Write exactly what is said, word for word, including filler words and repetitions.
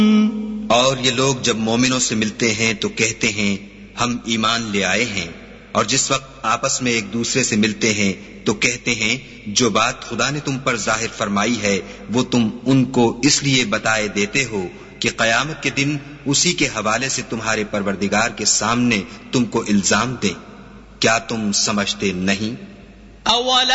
और ये लोग जब मोमिनों से मिलते हैं तो कहते हैं हम ईमान ले आए हैं, और जिस वक्त आपस में एक दूसरे से मिलते हैं तो कहते हैं जो बात खुदा ने तुम पर जाहिर फरमाई है वो तुम उनको इसलिए बताए देते हो कि क़यामत के दिन उसी के हवाले से तुम्हारे परवरदिगार के सामने तुमको इल्जाम दें। क्या तुम समझते नहीं?